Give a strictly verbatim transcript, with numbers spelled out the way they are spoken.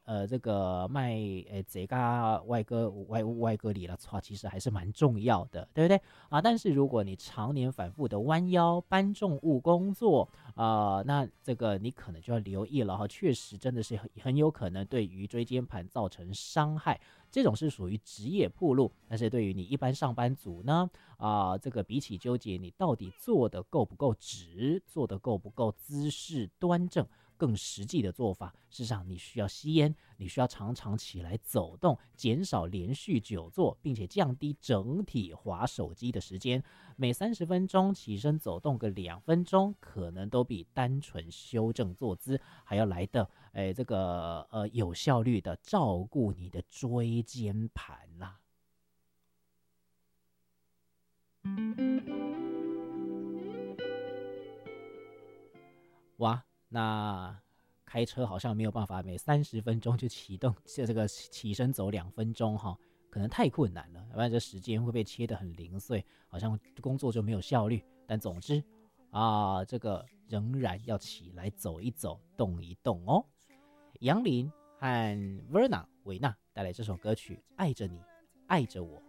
呃这个卖呃这个外歌外外歌里了，其实还是蛮重要的，对不对啊？但是如果你常年反复的弯腰搬重物工作啊、呃，那这个你可能就要留意了哈，确实真的是很很有可能对于椎间盘造成伤害。这种是属于职业暴露，但是对于你一般上班族呢，啊、呃，这个比起纠结你到底做的够不够直，做的够不够姿势端正，更实际的做法，事实上你需要吸烟，你需要常常起来走动，减少连续久坐，并且降低整体滑手机的时间。每三十分钟起身走动个两分钟，可能都比单纯修正坐姿还要来的，哎，这个呃有效率的照顾你的椎间盘啦。哇，那开车好像没有办法每三十分钟就启动这个起身走两分钟哈，可能太困难了，要不然这时间会被切得很零碎，好像工作就没有效率。但总之啊，这个仍然要起来走一走，动一动哦。杨林和 Verna 维纳带来这首歌曲《爱着你，爱着我》。